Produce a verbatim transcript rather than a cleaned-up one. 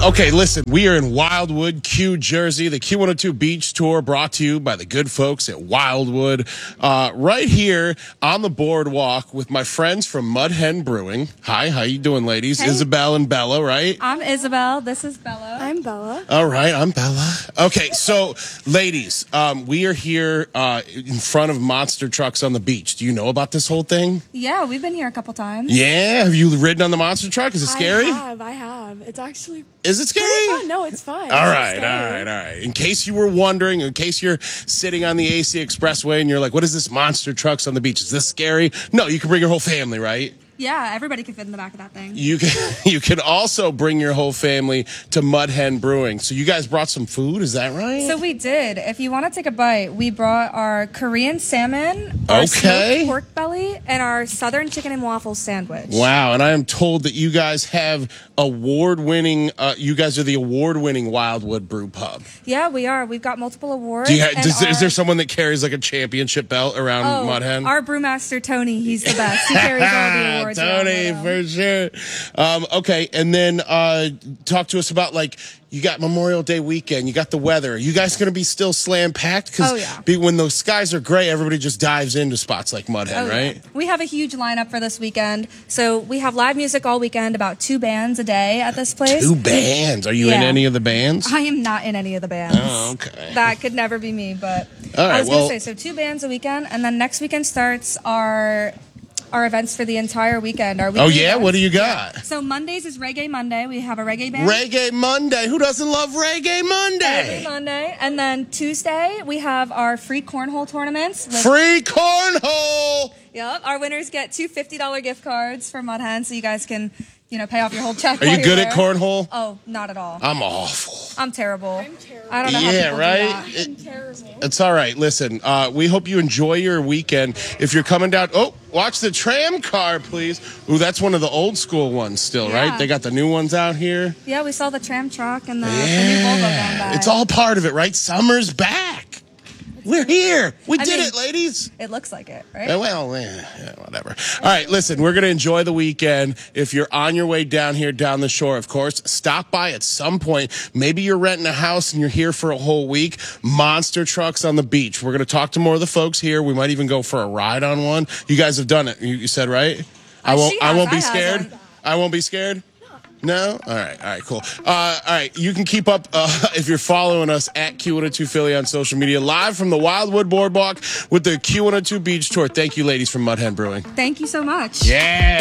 Okay, listen, we are in Wildwood, Q, Jersey. The Q one oh two Beach Tour brought to you by the good folks at Wildwood. Uh, right here on the boardwalk with my friends from Mud Hen Brewing. Hi, how you doing, ladies? Hey. Isabel and Bella, right? I'm Isabel. This is Bella. I'm Bella. All right, I'm Bella. Okay, so, ladies, um, we are here uh, in front of monster trucks on the beach. Do you know about this whole thing? Yeah, we've been here a couple times. Yeah? Have you ridden on the monster truck? Is it scary? I have. I have. It's actually Is it scary? pretty fun. No, it's fun. All It's right, scary. all right, all right. In case you were wondering, in case you're sitting on the A C Expressway and you're like, what is this monster trucks on the beach? Is this scary? No, you can bring your whole family, right? Yeah, everybody can fit in the back of that thing. You can you can also bring your whole family to Mud Hen Brewing. So you guys brought some food, is that right? So we did. If you want to take a bite, we brought our Korean salmon, our Okay. smoked pork belly, and our southern chicken and waffle sandwich. Wow, and I am told that you guys have award-winning, uh, you guys are the award-winning Wildwood Brew Pub. Yeah, we are. We've got multiple awards. Do you ha- and does, our, is there someone that carries like a championship belt around oh, Mud Hen? Our brewmaster, Tony, he's the best. He carries all the awards. Tony, around with him. for sure. Um, okay, and then uh, talk to us about, like, you got Memorial Day weekend, you got the weather. Are you guys going to be still slam packed? Because Oh, yeah. when those skies are gray, everybody just dives into spots like Mud Hen, Oh, right? yeah. We have a huge lineup for this weekend. So we have live music all weekend, about two bands a day at this place. Two bands. Are you in Yeah. any of the bands? I am not in any of the bands. Oh, okay. That could never be me, but All right, I was well- going to say, so two bands a weekend, and then next weekend starts our our events for the entire weekend. Our Oh, weekly yeah? events. What do you got? So Mondays is Reggae Monday. We have a reggae band. Reggae Monday. Who doesn't love Reggae Every Monday? Monday. And then Tuesday, we have our free cornhole tournaments. With, Free cornhole. Yep. Our winners get two fifty dollars gift cards for Mud Hen, so you guys can, you know, pay off your whole check. Are while you you're good there. at cornhole? Oh, not at all. I'm awful. I'm terrible. I'm terrible. I don't know how Yeah, people right? do that. It- I'm terrible. It's all right. Listen, uh, we hope you enjoy your weekend. If you're coming down, oh, watch the tram car, please. Ooh, that's one of the old school ones still, Yeah. right? They got the new ones out here. Yeah, we saw the tram truck and the, the new Volvo going by. It's all part of it, right? Summer's back. We're here. We I did mean- it, ladies. It looks like it, right? Eh, Well, eh, yeah, whatever. All right, listen, we're going to enjoy the weekend. If you're on your way down here, down the shore, of course, stop by at some point. Maybe you're renting a house and you're here for a whole week. Monster trucks on the beach. We're going to talk to more of the folks here. We might even go for a ride on one. You guys have done it. You, you said, right? I Uh, won't. she I has, won't be I scared. haven't. I won't be scared. No? All right. All right, cool. Uh, all right. You can keep up uh, if you're following us at Q one oh two Philly on social media, live from the Wildwood Boardwalk with the Q one oh two Beach Tour. Thank you, ladies from Mud Hen Brewing. Thank you so much. Yeah.